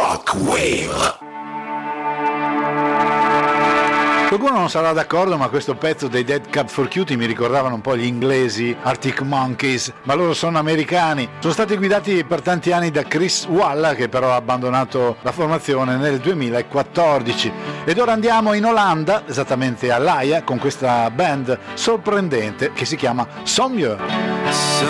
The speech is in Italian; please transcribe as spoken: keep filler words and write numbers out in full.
Rock Wave. Qualcuno non sarà d'accordo, ma questo pezzo dei Dead Cab for Cutie mi ricordavano un po' gli inglesi Arctic Monkeys, ma loro sono americani. Sono stati guidati per tanti anni da Chris Walla, che però ha abbandonato la formazione nel duemilaquattordici. Ed ora andiamo in Olanda, esattamente a L'Aia, con questa band sorprendente che si chiama Sommieu.